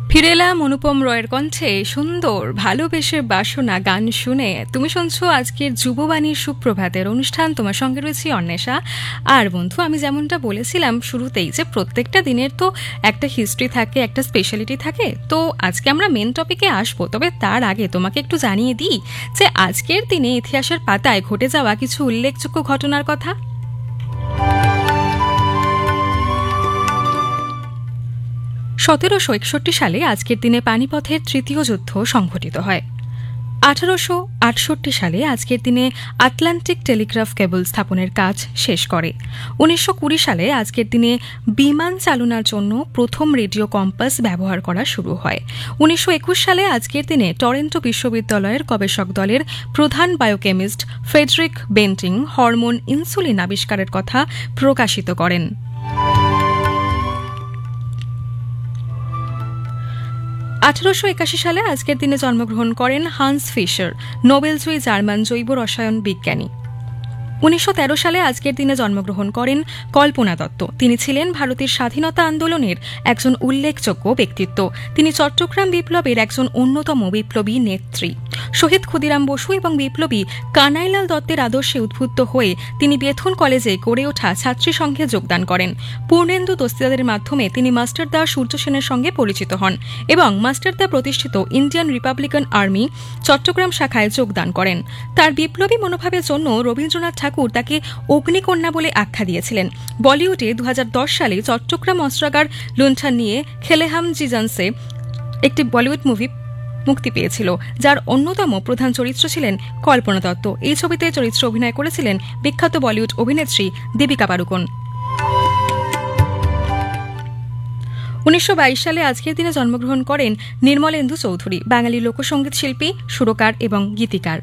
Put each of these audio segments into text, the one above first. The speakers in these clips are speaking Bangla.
ফিরে এলাম অনুপম রয়ের কণ্ঠে সুন্দর ভালোবেসে বাসনা গান শুনে। তুমি শুনছো আজকের যুববাণীর সুপ্রভাতের অনুষ্ঠান। তোমার সঙ্গে রয়েছি অন্বেষা। আর বন্ধু, আমি যেমনটা বলেছিলাম শুরুতেই যে প্রত্যেকটা দিনের তো একটা হিস্ট্রি থাকে, একটা স্পেশালিটি থাকে। তো আজকে আমরা মেন টপিকে আসবো, তবে তার আগে তোমাকে একটু জানিয়ে দিই যে আজকের দিনে ইতিহাসের পাতায় ঘটে যাওয়া কিছু উল্লেখযোগ্য ঘটনার কথা। 1761 সালে আজকের দিনে পানিপথের তৃতীয় যুদ্ধ সংঘটিত হয়। 1868 সালে আজকের দিনে আটলান্টিক টেলিগ্রাফ কেবল স্থাপনের কাজ শেষ করে। 1920 সালে আজকের দিনে বিমান চালনার জন্য প্রথম রেডিও কম্পাস ব্যবহার করা শুরু হয়। 1921 সালে আজকের দিনে টরন্টো বিশ্ববিদ্যালয়ের গবেষক দলের প্রধান biochemist Friedrich Bentinck hormone insulin আবিষ্কারের কথা প্রকাশিত করেন। 1881 সালে আজকের দিনে জন্মগ্রহণ করেন হান্স ফিশার, নোবেলজয়ী জার্মান জৈব রসায়ন বিজ্ঞানী। 1913 সালে আজকের দিনে জন্মগ্রহণ করেন কল্পনা দত্ত। তিনি ছিলেন ভারতের স্বাধীনতা আন্দোলনের একজন উল্লেখযোগ্য ব্যক্তিত্ব। তিনি চট্টগ্রাম বিপ্লবের একজন অন্যতম বিপ্লবী নেত্রী। শহীদ ক্ষুদিরাম বসু এবং বিপ্লবী কানাইলাল দত্তের আদর্শে উদ্বুদ্ধ হয়ে তিনি বেথুন কলেজে গড়ে ওঠা ছাত্রী সংঘে যোগদান করেন। পূর্ণেন্দু দস্তিদারের মাধ্যমে তিনি মাস্টারদা সূর্য সেনের সঙ্গে পরিচিত হন এবং মাস্টারদা প্রতিষ্ঠিত ইন্ডিয়ান রিপাবলিকান আর্মি চট্টগ্রাম শাখায় যোগদান করেন। তার বিপ্লবী মনোভাবের জন্য রবীন্দ্রনাথ ঠাকুর তাকে অগ্নিকন্যা বলে আখ্যা দিয়েছিলেন। বলিউডে 2010 সালে চট্টগ্রাম অস্ত্রাগার লুণ্ঠন নিয়ে খেলেহাম জিজানসে একটি বলিউড মুভি মুক্তি পেয়েছিল, যার অন্যতম প্রধান চরিত্র ছিলেন কল্পনা দত্ত। এই ছবিতে চরিত্রে অভিনয় করেছিলেন বিখ্যাত বলিউড অভিনেত্রী দীপিকা পাড়ুকোন। 1922 সালে আজকের দিনে জন্মগ্রহণ করেন নির্মলেন্দু চৌধুরী, বাঙালি লোকসঙ্গীত শিল্পী, সুরকার এবং গীতিকার।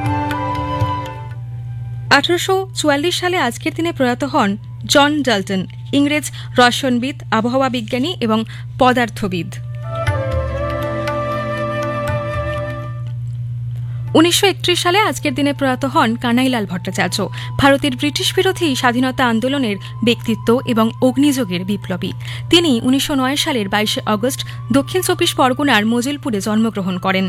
1844 সালে আজকের দিনে প্রয়াত হন জন ডাল্টন, ইংরেজ রসায়নবিদ, আবহাওয়া বিজ্ঞানী এবং পদার্থবিদ। 1931 সালে আজকের দিনে প্রয়াত হন কানাইলাল ভট্টাচার্য, ভারতের ব্রিটিশ বিরোধী স্বাধীনতা আন্দোলনের ব্যক্তিত্ব এবং অগ্নিযোগের বিপ্লবী। তিনি 1909 সালের 22 আগস্ট দক্ষিণ 24 পরগনার মজিলপুরে জন্মগ্রহণ করেন।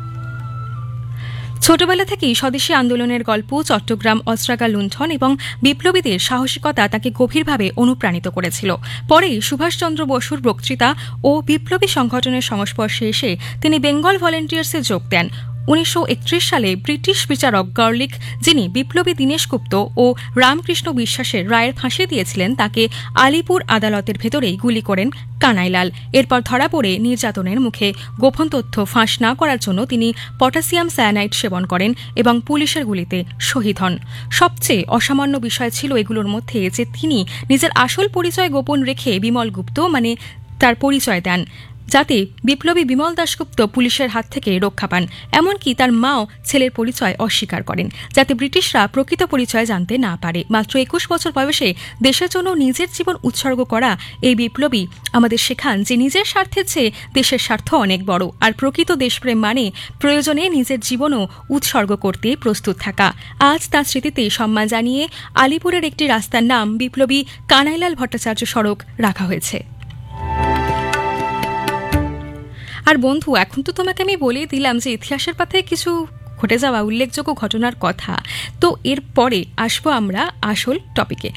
ছোটবেলা থেকেই স্বদেশী আন্দোলনের গল্প, চট্টগ্রাম অস্ত্রাগার লুণ্ঠন এবং বিপ্লবীদের সাহসিকতা তাকে গভীরভাবে অনুপ্রাণিত করেছিল। পরে সুভাষচন্দ্র বসুর বক্তৃতা ও বিপ্লবী সংগঠনের সংস্পর্শে এসে তিনি বেঙ্গল ভলেন্টিয়ার্সে যোগ দেন। 1931 সালে ব্রিটিশ বিচারক গার্লিক, যিনি বিপ্লবী দীনেশ গুপ্ত ও রামকৃষ্ণ বিশ্বাসের রায়ের ফাঁসি দিয়েছিলেন, তাকে আলিপুর আদালতের ভেতরেই গুলি করেন কানাইলাল। এরপর ধরা পড়ে নির্যাতনের মুখে গোপন তথ্য ফাঁস না করার জন্য তিনি পটাসিয়াম সায়ানাইড সেবন করেন এবং পুলিশের গুলিতে শহীদ হন। সবচেয়ে অসামান্য বিষয় ছিল এগুলোর মধ্যে যে তিনি নিজের আসল পরিচয় গোপন রেখে বিমল গুপ্ত মানে তার পরিচয় দেন, যাতে বিপ্লবী বিমল দাশগুপ্ত পুলিশের হাত থেকে রক্ষা পান। এমনকি তার মাও ছেলের পরিচয় অস্বীকার করেন, যাতে ব্রিটিশরা প্রকৃত পরিচয় জানতে না পারে। মাত্র 21 বছর বয়সে দেশের জন্য নিজের জীবন উৎসর্গ করা এই বিপ্লবী আমাদের শেখান যে নিজের স্বার্থের চেয়ে দেশের স্বার্থ অনেক বড়, আর প্রকৃত দেশপ্রেম মানে প্রয়োজনে নিজের জীবনও উৎসর্গ করতে প্রস্তুত থাকা। আজ তার স্মৃতিতে সম্মান জানিয়ে আলিপুরের একটি রাস্তার নাম বিপ্লবী কানাইলাল ভট্টাচার্য সড়ক রাখা হয়েছে। আর বন্ধু, এখন তো তোমাকে আমি বলেই দিলাম যে ইতিহাসের পাতায় কিছু ঘটে যাওয়া উল্লেখযোগ্য ঘটনার কথা। তো এরপরে আসবো আমরা আসল টপিকে।